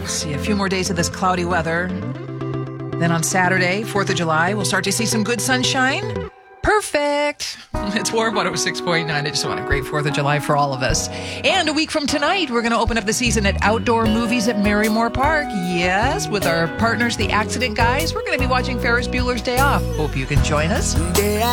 Let's see, a few more days of this cloudy weather. Then on Saturday, 4th of July, we'll start to see some good sunshine. Perfect. It's Warm 106.9. I just want a great 4th of July for all of us. And a week from tonight, we're going to open up the season at Outdoor Movies at Merrymore Park. Yes, with our partners, the Accident Guys. We're going to be watching Ferris Bueller's Day Off. Hope you can join us.